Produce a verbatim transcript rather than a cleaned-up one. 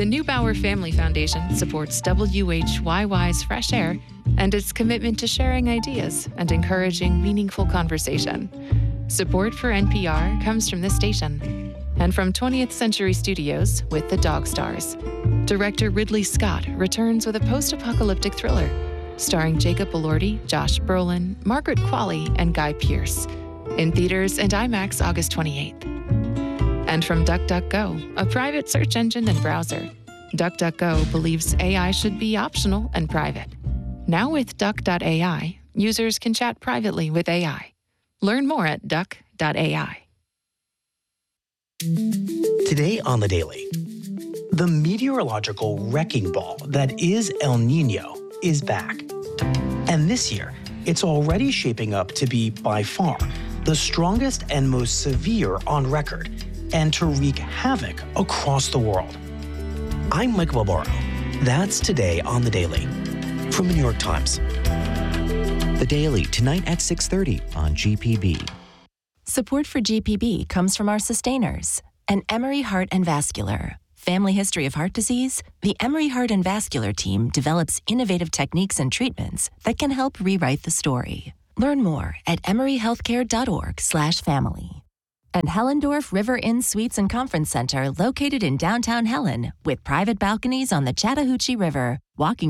The Neubauer Family Foundation supports W H Y Y's Fresh Air and its commitment to sharing ideas and encouraging meaningful conversation. Support for N P R comes from this station and from twentieth Century Studios with The Dog Stars. Director Ridley Scott returns with a post-apocalyptic thriller starring Jacob Elordi, Josh Brolin, Margaret Qualley, and Guy Pearce. In theaters and IMAX August twenty-eighth. And from DuckDuckGo, a private search engine and browser. DuckDuckGo believes A I should be optional and private. Now with Duck dot A I, users can chat privately with A I. Learn more at Duck dot A I. Today on The Daily, the meteorological wrecking ball that is El Nino is back. And this year, it's already shaping up to be, by far, the strongest and most severe on record, and to wreak havoc across the world. I'm Mike Balboro. That's today on The Daily from the New York Times. The Daily, tonight at six thirty on G P B. Support for G P B comes from our sustainers and Emory Heart and Vascular. Family history of heart disease? The Emory Heart and Vascular team develops innovative techniques and treatments that can help rewrite the story. Learn more at emoryhealthcare.org slash family. And Hellendorf River Inn Suites and Conference Center located in downtown Helen with private balconies on the Chattahoochee River, walking